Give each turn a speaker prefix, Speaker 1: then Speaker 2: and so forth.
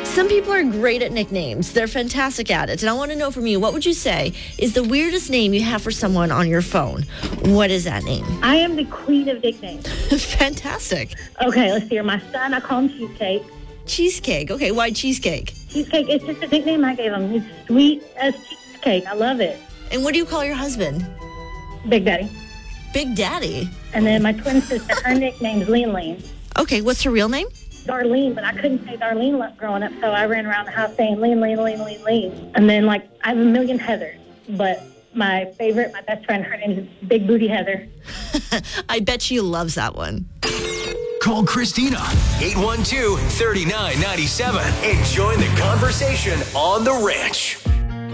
Speaker 1: Some people are great at nicknames. They're fantastic at it. And I want to know from you, what would you say is the weirdest name you have for someone on your phone? What is that name?
Speaker 2: I am the queen of nicknames.
Speaker 1: Fantastic.
Speaker 2: Okay, let's see here. My son, I call him Cheesecake.
Speaker 1: Cheesecake. Okay, why cheesecake?
Speaker 2: Cheesecake, it's just a nickname I gave him. It's sweet as cheesecake. I love it.
Speaker 1: And what do you call your husband?
Speaker 2: Big Daddy.
Speaker 1: Big Daddy.
Speaker 2: And then my twin sister, her nickname's Lean Lean.
Speaker 1: Okay, what's her real name?
Speaker 2: Darlene, but I couldn't say Darlene growing up, so I ran around the house saying Lean, Lean, Lean, Lean, Lean. And then, I have a million Heathers, but my favorite, my best friend, her name is Big Booty Heather.
Speaker 1: I bet she loves that one.
Speaker 3: Call Christina, 812-3997, and join the conversation on The Ranch.